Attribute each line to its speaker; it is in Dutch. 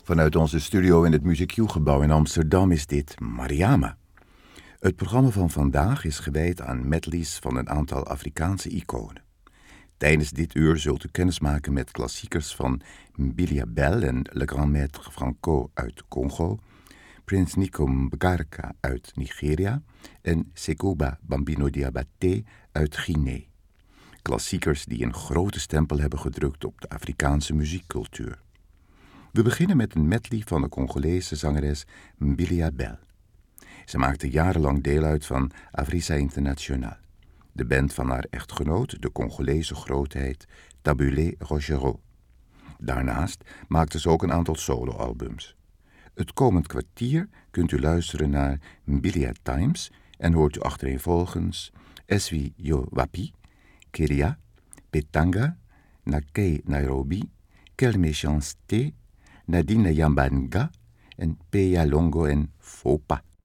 Speaker 1: Vanuit onze studio in het Music Q-gebouw in Amsterdam is dit Mariama. Het programma van vandaag is gewijd aan medleys van een aantal Afrikaanse iconen. Tijdens dit uur zult u kennismaken met klassiekers van Mbilia Bel en Le Grand Maître Franco uit Congo, Prins Nico Mbarka uit Nigeria en Sekouba Bambino Diabaté uit Guinea. Klassiekers die een grote stempel hebben gedrukt op de Afrikaanse muziekcultuur. We beginnen met een medley van de Congolese zangeres Mbilia Bel. Ze maakte jarenlang deel uit van Afrisa International, de band van haar echtgenoot, de Congolese grootheid Tabulé Rogero. Daarnaast maakte ze ook een aantal soloalbums. Het komend kwartier kunt u luisteren naar Mbilia Times en hoort u achtereenvolgens Eswi Yo Wapi, Keria, Petanga, Nakei Nairobi, Quelle Méchanceté, Nadine Yambanga en Peya Longo en Fopa.